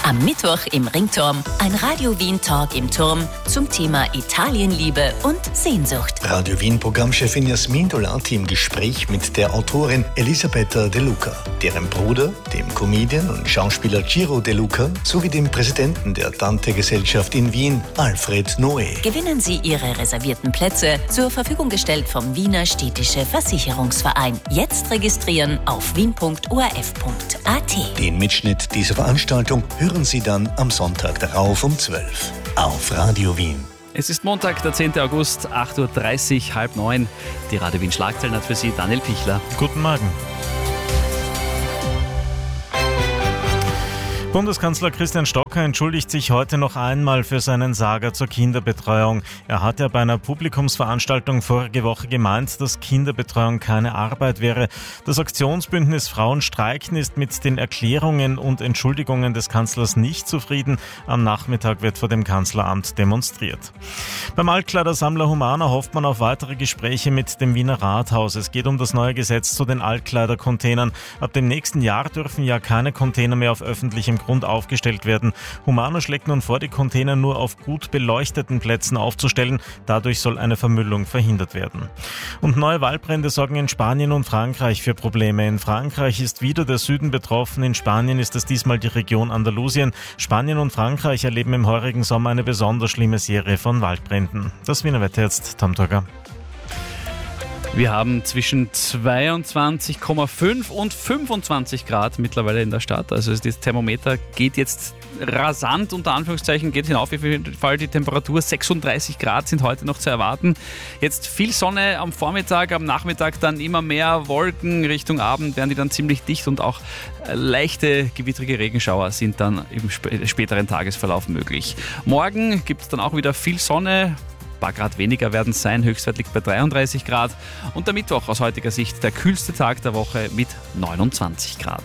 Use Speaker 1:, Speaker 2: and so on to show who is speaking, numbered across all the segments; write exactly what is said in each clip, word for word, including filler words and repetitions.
Speaker 1: Am Mittwoch im Ringturm ein Radio Wien Talk im Turm zum Thema Italienliebe und Sehnsucht.
Speaker 2: Radio Wien Programmchefin Jasmin Dolati im Gespräch mit der Autorin Elisabetta De Luca, deren Bruder, dem Comedian und Schauspieler Ciro De Luca, sowie dem Präsidenten der Dante-Gesellschaft in Wien, Alfred Noé.
Speaker 1: Gewinnen Sie Ihre reservierten Plätze, zur Verfügung gestellt vom Wiener Städtische Versicherungsverein. Jetzt registrieren auf wien punkt o r f punkt a t.
Speaker 2: Den Mitschnitt dieser Veranstaltung hören Sie dann am Sonntag darauf um zwölf auf Radio Wien.
Speaker 3: Es ist Montag, der zehnten August, acht Uhr dreißig, halb neun. Die Radio Wien Schlagzeilen hat für Sie Daniel Pichler.
Speaker 4: Guten Morgen. Bundeskanzler Christian Stocker entschuldigt sich heute noch einmal für seinen Saga zur Kinderbetreuung. Er hat ja bei einer Publikumsveranstaltung vorige Woche gemeint, dass Kinderbetreuung keine Arbeit wäre. Das Aktionsbündnis Frauen streiken ist mit den Erklärungen und Entschuldigungen des Kanzlers nicht zufrieden. Am Nachmittag wird vor dem Kanzleramt demonstriert. Beim Altkleidersammler Humana hofft man auf weitere Gespräche mit dem Wiener Rathaus. Es geht um das neue Gesetz zu den Altkleidercontainern. Ab dem nächsten Jahr dürfen ja keine Container mehr auf öffentlichem Grund aufgestellt werden. Humana schlägt nun vor, die Container nur auf gut beleuchteten Plätzen aufzustellen. Dadurch soll eine Vermüllung verhindert werden. Und neue Waldbrände sorgen in Spanien und Frankreich für Probleme. In Frankreich ist wieder der Süden betroffen, in Spanien ist es diesmal die Region Andalusien. Spanien und Frankreich erleben im heurigen Sommer eine besonders schlimme Serie von Waldbränden. Das Wiener Wetter jetzt, Tom Turger.
Speaker 3: Wir haben zwischen zweiundzwanzig Komma fünf und fünfundzwanzig Grad mittlerweile in der Stadt. Also das Thermometer geht jetzt rasant, unter Anführungszeichen, geht hinauf. Auf jeden Fall die Temperatur sechsunddreißig Grad sind heute noch zu erwarten. Jetzt viel Sonne am Vormittag, am Nachmittag dann immer mehr Wolken. Richtung Abend werden die dann ziemlich dicht und auch leichte gewittrige Regenschauer sind dann im späteren Tagesverlauf möglich. Morgen gibt es dann auch wieder viel Sonne. Ein paar Grad weniger werden es sein, Höchstwert liegt bei dreiunddreißig Grad. Und der Mittwoch aus heutiger Sicht der kühlste Tag der Woche mit neunundzwanzig Grad.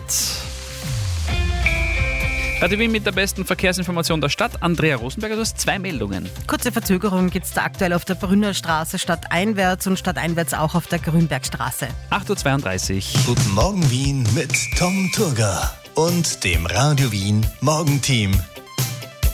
Speaker 3: Radio Wien mit der besten Verkehrsinformation der Stadt. Andrea Rosenberger, du hast zwei Meldungen.
Speaker 5: Kurze Verzögerung gibt es da aktuell auf der Brünner Straße stadteinwärts und stadteinwärts auch auf der Grünbergstraße.
Speaker 3: acht Uhr zweiunddreißig.
Speaker 2: Guten Morgen Wien mit Tom Turger und dem Radio Wien Morgenteam.